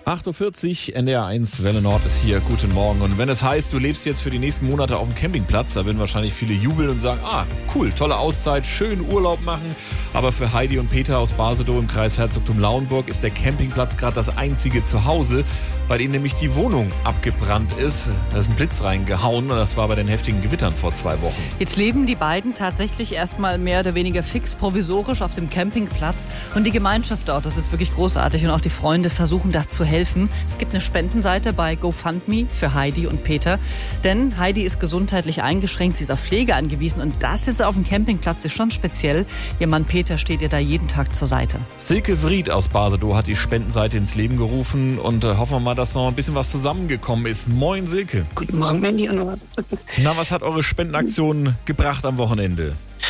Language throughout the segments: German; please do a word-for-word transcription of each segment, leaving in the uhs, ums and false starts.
acht Uhr vierzig, N D R eins, Welle Nord ist hier. Guten Morgen. Und wenn es heißt, du lebst jetzt für die nächsten Monate auf dem Campingplatz, da werden wahrscheinlich viele jubeln und sagen, ah, cool, tolle Auszeit, schön Urlaub machen. Aber für Heidi und Peter aus Basedow im Kreis Herzogtum Lauenburg ist der Campingplatz gerade das einzige Zuhause, bei dem nämlich die Wohnung abgebrannt ist. Da ist ein Blitz reingehauen und das war bei den heftigen Gewittern vor zwei Wochen. Jetzt leben die beiden tatsächlich erstmal mehr oder weniger fix provisorisch auf dem Campingplatz. Und die Gemeinschaft dort, das ist wirklich großartig. Und auch die Freunde versuchen da zu helfen. Es gibt eine Spendenseite bei GoFundMe für Heidi und Peter. Denn Heidi ist gesundheitlich eingeschränkt, sie ist auf Pflege angewiesen. Und das jetzt auf dem Campingplatz ist schon speziell. Ihr Mann Peter steht ihr da jeden Tag zur Seite. Silke Wried aus Basedow hat die Spendenseite ins Leben gerufen. Und äh, hoffen wir mal, dass noch ein bisschen was zusammengekommen ist. Moin Silke. Guten Morgen, Mandy und was. Na, was hat eure Spendenaktion gebracht am Wochenende?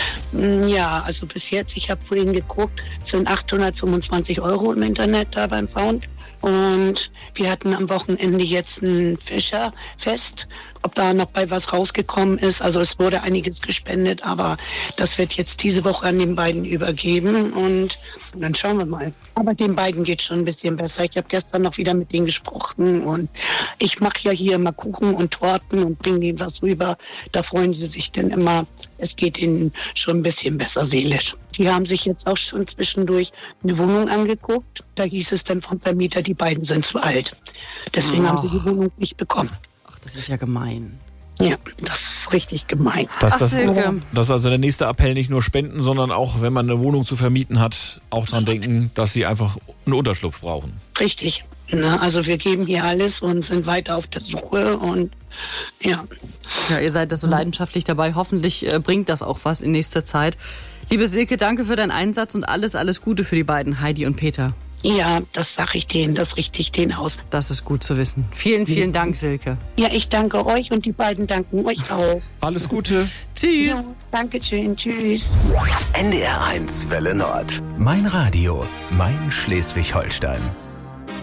Ja, also bis jetzt, ich habe vorhin geguckt, sind achthundertfünfundzwanzig Euro im Internet da beim Found. Und wir hatten am Wochenende jetzt ein Fischerfest. Ob da noch bei was rausgekommen ist, also es wurde einiges gespendet, aber das wird jetzt diese Woche an den beiden übergeben und dann schauen wir mal. Aber den beiden geht schon ein bisschen besser. Ich habe gestern noch wieder mit denen gesprochen und ich mache ja hier immer Kuchen und Torten und bringe denen was rüber. Da freuen sie sich dann immer. Es geht ihnen schon ein bisschen besser seelisch. Die haben sich jetzt auch schon zwischendurch eine Wohnung angeguckt. Da hieß es dann vom Vermieter, die beiden sind zu alt. Deswegen oh. haben sie die Wohnung nicht bekommen. Das ist ja gemein. Ja, das ist richtig gemein. Das, Ach, das, Silke. das ist also der nächste Appell, nicht nur spenden, sondern auch, wenn man eine Wohnung zu vermieten hat, auch dran denken, dass sie einfach einen Unterschlupf brauchen. Richtig. Na, also wir geben hier alles und sind weiter auf der Suche und ja. Ja, ihr seid da so leidenschaftlich dabei. Hoffentlich äh, bringt das auch was in nächster Zeit. Liebe Silke, danke für deinen Einsatz und alles, alles Gute für die beiden, Heidi und Peter. Ja, das sage ich denen, das richte ich denen aus. Das ist gut zu wissen. Vielen, vielen Dank, Silke. Ja, ich danke euch und die beiden danken euch auch. Alles Gute. Tschüss. Ja, danke schön, tschüss. N D R eins Welle Nord. Mein Radio, mein Schleswig-Holstein.